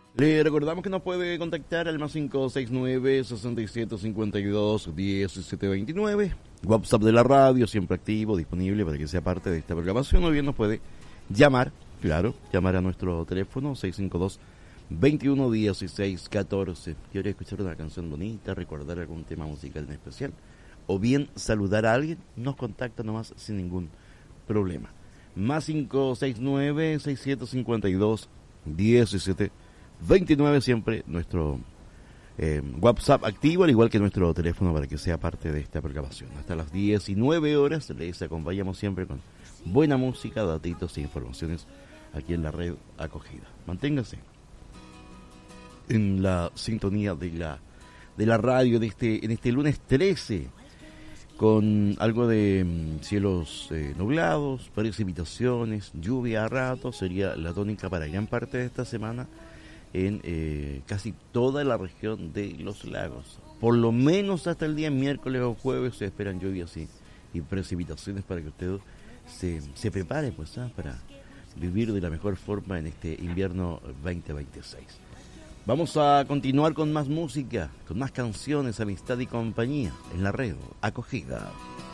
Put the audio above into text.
Le recordamos que nos puede contactar al más 569-6752-1729. WhatsApp de la radio, siempre activo, disponible para que sea parte de esta programación. O bien nos puede llamar, claro, llamar a nuestro teléfono 652-211614. Quiere escuchar una canción bonita, recordar algún tema musical en especial, o bien saludar a alguien, nos contacta nomás sin ningún problema. Más 569-6752-1729, siempre nuestro WhatsApp activo, al igual que nuestro teléfono para que sea parte de esta programación. Hasta las 19 horas les acompañamos siempre con buena música, datitos e informaciones aquí en la red acogida. Manténgase en la sintonía de la radio en este lunes 13, con algo de cielos nublados, precipitaciones, lluvia a ratos. Sería la tónica para gran parte de esta semana en casi toda la región de los lagos. Por lo menos hasta el día miércoles o jueves se esperan lluvias y precipitaciones para que usted se prepare para vivir de la mejor forma en este invierno 2026. Vamos a continuar con más música, con más canciones, amistad y compañía en la red acogida.